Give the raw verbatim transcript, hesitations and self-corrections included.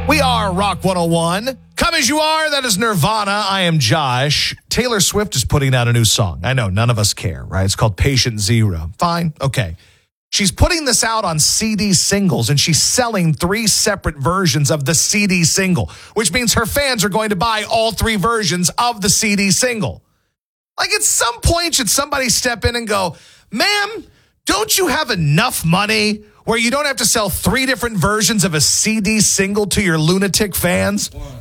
We are Rock one oh one. Come as you are, that is Nirvana. I am Josh. Taylor Swift is putting out a new song. I know, none of us care, right? It's called Patient Zero. Fine, okay. She's putting this out on C D singles, and she's selling three separate versions of the C D single, which means her fans are going to buy all three versions of the C D single. Like, at some point, should somebody step in and go, ma'am, don't you have enough money where you don't have to sell three different versions of a C D single to your lunatic fans?